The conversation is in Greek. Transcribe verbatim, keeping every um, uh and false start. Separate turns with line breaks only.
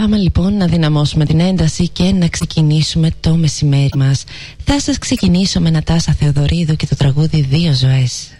Πάμε λοιπόν να δυναμώσουμε την ένταση και να ξεκινήσουμε το μεσημέρι μας. Θα σας ξεκινήσω με Νατάσα Θεοδωρίδου και το τραγούδι Δύο Ζωές.